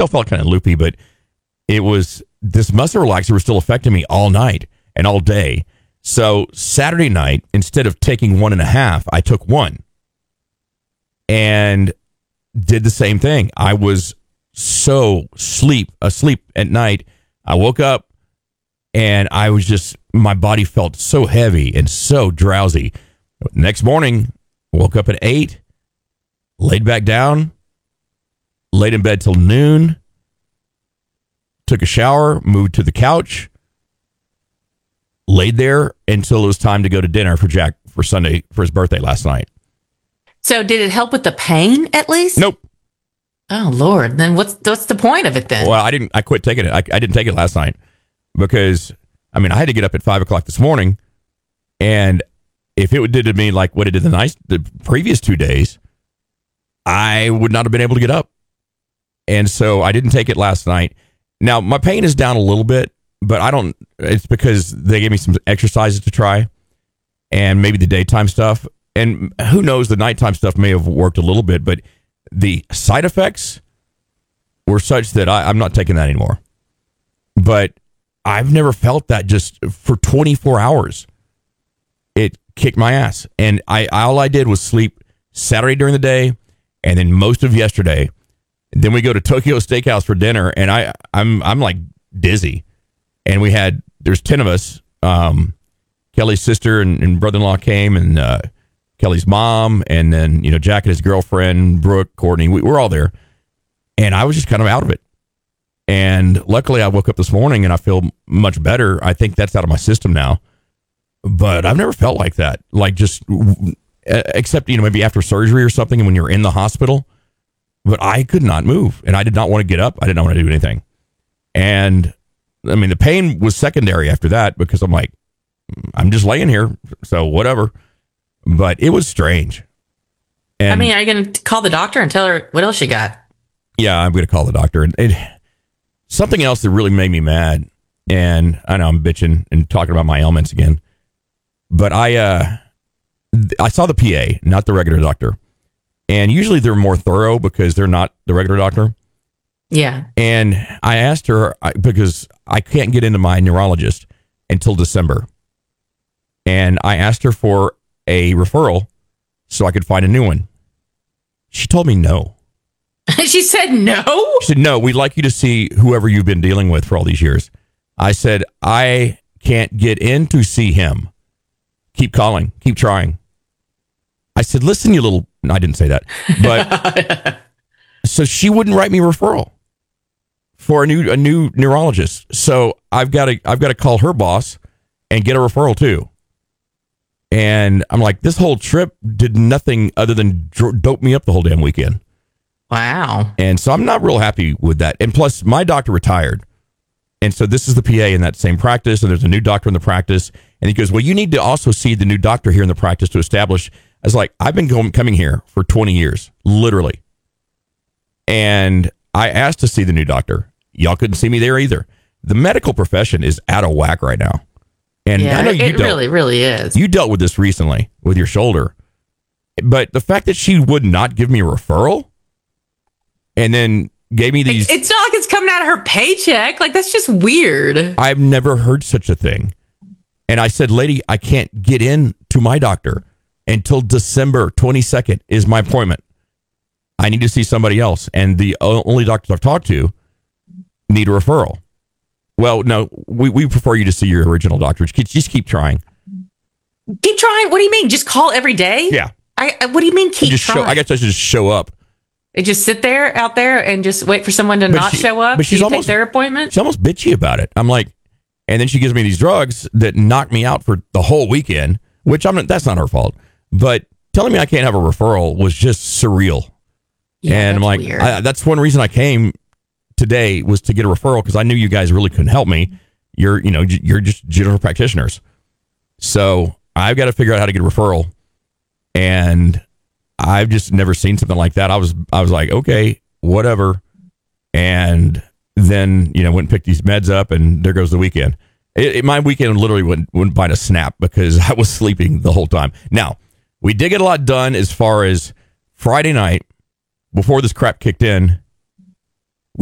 still felt kind of loopy, but it was this muscle relaxer was still affecting me all night and all day. So Saturday night, instead of taking 1.5, I took 1 and did the same thing. I was so asleep at night. I woke up and I was just, my body felt so heavy and so drowsy. Next morning, woke up at 8, laid back down, laid in bed till noon, took a shower, moved to the couch, laid there until it was time to go to dinner for Jack for Sunday for his birthday last night. So did it help with the pain at least? Nope. Oh Lord. Then what's the point of it then? Well, I quit taking it. I didn't take it last night because I had to get up at 5:00 this morning, and if it did to me like what it did the previous 2 days, I would not have been able to get up. And so I didn't take it last night. Now my pain is down a little bit, but it's because they gave me some exercises to try and maybe the daytime stuff. And who knows, the nighttime stuff may have worked a little bit, but the side effects were such that I'm not taking that anymore. But I've never felt that just for 24 hours. It kicked my ass. And all I did was sleep Saturday during the day and then most of yesterday. Then we go to Tokyo Steakhouse for dinner, and I'm like dizzy. And there's 10 of us. Kelly's sister and brother-in-law came, and Kelly's mom, and then Jack and his girlfriend, Brooke, Courtney. We're all there, and I was just kind of out of it. And luckily, I woke up this morning and I feel much better. I think that's out of my system now. But I've never felt like that, like just except maybe after surgery or something, and when you're in the hospital. But I could not move, and I did not want to get up. I did not want to do anything. And the pain was secondary after that because I'm like, I'm just laying here, so whatever. But it was strange. And are you going to call the doctor and tell her what else you got? Yeah, I'm going to call the doctor. And something else that really made me mad, and I know I'm bitching and talking about my ailments again, but I saw the PA, not the regular doctor. And usually they're more thorough because they're not the regular doctor. Yeah. And I asked her, because I can't get into my neurologist until December. And I asked her for a referral so I could find a new one. She told me no. She said no? She said, no, we'd like you to see whoever you've been dealing with for all these years. I said, I can't get in to see him. Keep calling. Keep trying. I said, listen, you little... I didn't say that. But so she wouldn't write me a referral for a new neurologist. So I've got to call her boss and get a referral too. And I'm like, this whole trip did nothing other than dope me up the whole damn weekend. Wow. And so I'm not real happy with that. And plus, my doctor retired. And so this is the PA in that same practice, and there's a new doctor in the practice. And he goes, well, you need to also see the new doctor here in the practice to establish. I was like, I've been coming here for 20 years, literally. And I asked to see the new doctor. Y'all couldn't see me there either. The medical profession is out of whack right now. And yeah, I know it really, really is. You dealt with this recently with your shoulder. But the fact that she would not give me a referral and then gave me these... It's not like it's coming out of her paycheck. Like, that's just weird. I've never heard such a thing. And I said, lady, I can't get in to my doctor until December 22nd is my appointment. I need to see somebody else. And the only doctors I've talked to need a referral. Well, no, we prefer you to see your original doctor. Just keep trying. Keep trying? What do you mean? Just call every day? Yeah. What do you mean keep trying? I guess I should just show up. And just sit there out there and just wait for someone to show up? But she's almost, take their appointment? She's almost bitchy about it. I'm like, and then she gives me these drugs that knock me out for the whole weekend, which that's not her fault. But telling me I can't have a referral was just surreal. Yeah, and I'm like, that's one reason I came today was to get a referral because I knew you guys really couldn't help me. You're just general practitioners. So I've got to figure out how to get a referral. And I've just never seen something like that. I was like, okay, whatever. And then, went and picked these meds up and there goes the weekend. My weekend literally wouldn't find a snap because I was sleeping the whole time. Now, we did get a lot done as far as Friday night, before this crap kicked in, we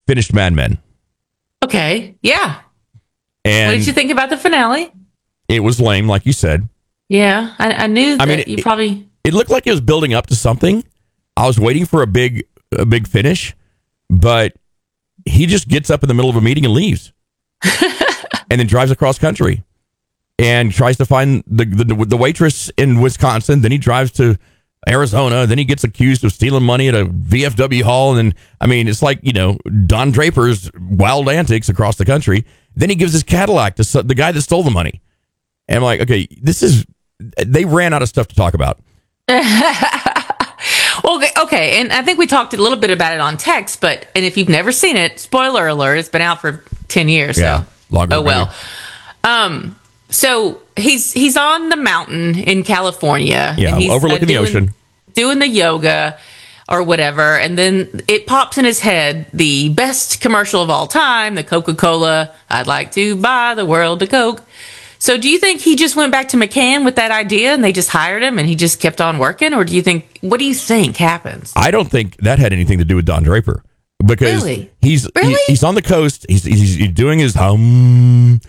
finished Mad Men. Okay. Yeah. And What did you think about the finale? it was lame, like you said. Yeah, I knew that mean, you probably. It looked like it was building up to something. I was waiting for a big finish, but he just gets up in the middle of a meeting and leaves, and then drives across country and tries to find the waitress in Wisconsin. Then he drives to Arizona. Then he gets accused of stealing money at a VFW hall. And then, I mean, it's like, Don Draper's wild antics across the country. Then he gives his Cadillac to the guy that stole the money. And I'm like, okay, they ran out of stuff to talk about. Well, okay, and I think we talked a little bit about it on text, and if you've never seen it, spoiler alert, it's been out for 10 years. Yeah, so. longer. Oh, well. So he's on the mountain in California. Yeah, and he's, overlooking the ocean. Doing the yoga or whatever, and then it pops in his head, the best commercial of all time, the Coca-Cola, I'd like to buy the world a Coke. So do you think he just went back to McCann with that idea and they just hired him and he just kept on working? Or what do you think happens? I don't think that had anything to do with Don Draper, because Really? he's on the coast. He's doing his and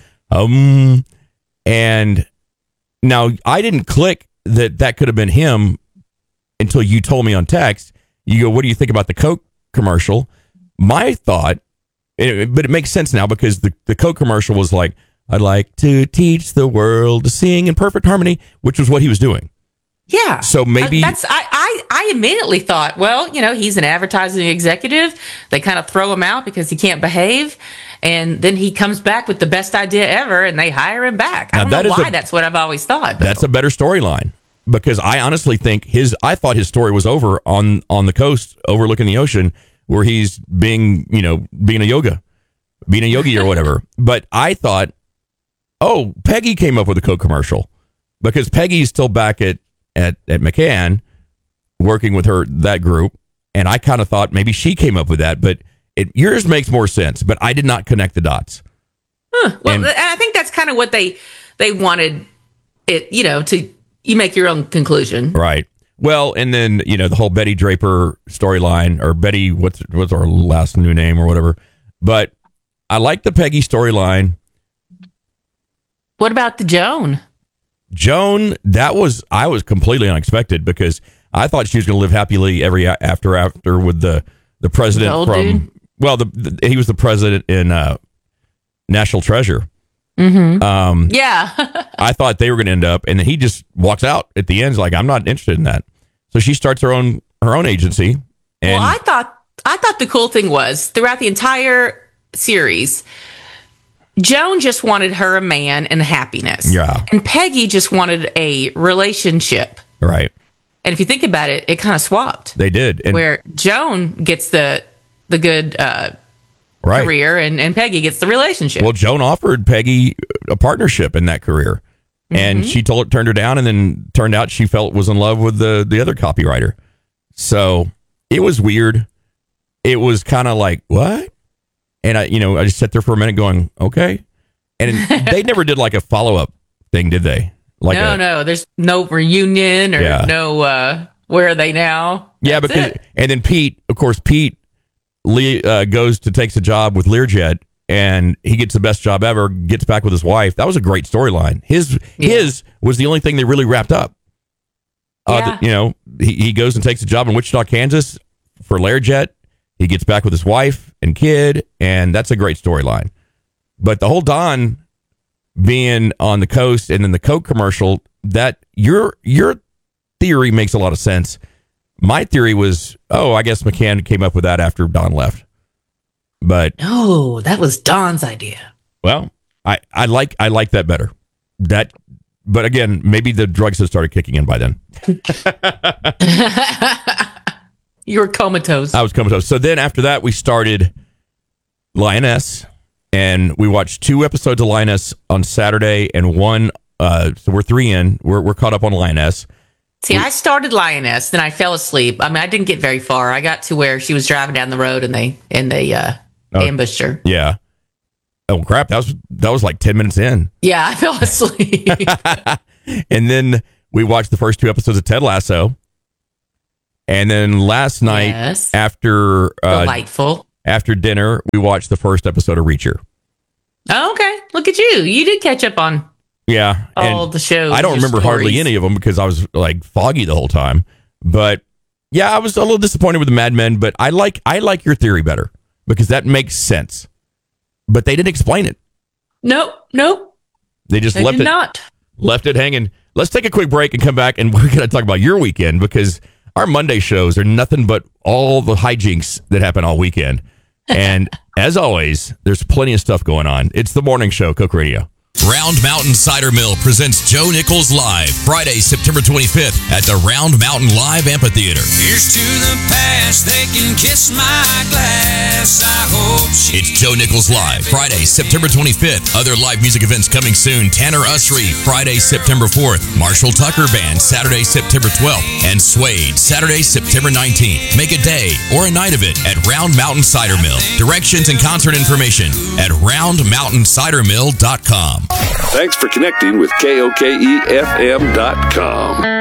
now I didn't click that could have been him until you told me on text. You go, what do you think about the Coke commercial? My thought, but it makes sense now, because the Coke commercial was like, I'd like to teach the world to sing in perfect harmony, which was what he was doing. Yeah. So maybe I immediately thought, well, he's an advertising executive. They kind of throw him out because he can't behave. And then he comes back with the best idea ever and they hire him back. I don't know why that's what I've always thought. That's a better storyline, because I honestly think I thought his story was over on the coast overlooking the ocean, where he's being a yogi or whatever. But I thought, oh, Peggy came up with a Coke commercial, because Peggy's still back at McCann working with that group. And I kind of thought maybe she came up with that, but yours makes more sense, but I did not connect the dots. Well, and I think that's kind of what they wanted it, you make your own conclusion. Right. Well, and then, the whole Betty Draper storyline, or Betty, what's our last new name or whatever. But I like the Peggy storyline. What about the Joan? Joan, I was completely unexpected, because I thought she was going to live happily after with the president the from dude? Well, he was the president in National Treasure. Mm-hmm. Yeah. I thought they were going to end up, and then he just walks out at the end. He's like, I'm not interested in that. So she starts her own agency. And well, I thought the cool thing was, throughout the entire series, Joan just wanted her a man and happiness. Yeah. And Peggy just wanted a relationship. Right. And if you think about it, it kind of swapped. They did. And where Joan gets the good right. career and Peggy gets the relationship. Well, Joan offered Peggy a partnership in that career. And she turned her down, and then turned out she was in love with the other copywriter. So it was weird. It was kind of like, what? And I just sat there for a minute going, okay. And they never did like a follow-up thing, did they? Like no. There's no reunion or no, where are they now? Yeah, and then Pete takes a job with Learjet, and he gets the best job ever, gets back with his wife. That was a great storyline. His was the only thing they really wrapped up. He goes and takes a job in Wichita, Kansas for Learjet. He gets back with his wife and kid, and that's a great storyline. But the whole Don being on the coast, and then the Coke commercial, that your theory makes a lot of sense. My theory was, I guess McCann came up with that after Don left. But no, that was Don's idea. Well, I like that better. But again, maybe the drugs had started kicking in by then. You were comatose. I was comatose. So then after that, we started Lioness, and we watched 2 episodes of Lioness on Saturday, and one. So we're 3 in. We're caught up on Lioness. See, I started Lioness, then I fell asleep. I mean, I didn't get very far. I got to where she was driving down the road, and they ambushed her. Yeah. Oh crap! That was like 10 minutes in. Yeah, I fell asleep. And then we watched the first 2 episodes of Ted Lasso. And then last night, after delightful, after dinner, we watched the first episode of Reacher. Oh, okay. Look at you. You did catch up on Yeah. all the shows. I don't remember hardly any of them because I was like foggy the whole time. But yeah, I was a little disappointed with the Mad Men, but I like your theory better because that makes sense. But they didn't explain it. Nope. They just They left did not. left it hanging. Let's take a quick break and come back, and we're going to talk about your weekend because our Monday shows are nothing but all the hijinks that happen all weekend. And as always, there's plenty of stuff going on. It's the morning show, Coke Radio. Round Mountain Cider Mill presents Joe Nichols Live, Friday, September 25th at the Round Mountain Live Amphitheater. Here's to the past, they can kiss my glass, I hope she... It's Joe Nichols Live, Friday, September 25th. Other live music events coming soon. Tanner Usry, Friday, September 4th. Marshall Tucker Band, Saturday, September 12th. And Suede, Saturday, September 19th. Make a day or a night of it at Round Mountain Cider Mill. Directions and concert information at roundmountaincidermill.com. Thanks for connecting with KOKEFM.com.